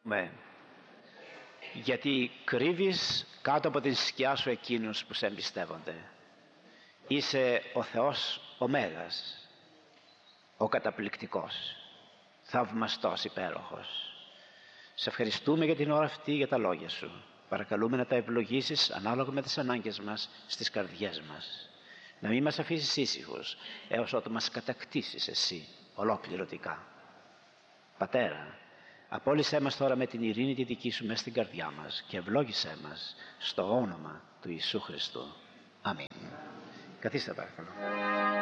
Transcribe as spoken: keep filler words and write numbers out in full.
Ναι. Γιατί κρύβεις κάτω από την σκιά σου εκείνους που σε εμπιστεύονται. Είσαι ο Θεός ο Μέγας, ο καταπληκτικός, θαυμαστός, υπέροχος. Σε ευχαριστούμε για την ώρα αυτή, για τα λόγια σου. Παρακαλούμε να τα ευλογήσεις ανάλογα με τις ανάγκες μας στις καρδιές μας. Να μην μας αφήσεις ήσυχους έως ότου μας κατακτήσεις εσύ ολόκληρωτικά. Πατέρα, απόλυσέ μας τώρα με την ειρήνη τη δική σου μέσα στην καρδιά μας και ευλόγησέ μας στο όνομα του Ιησού Χριστού. Αμήν. Καθίστε παρακαλώ.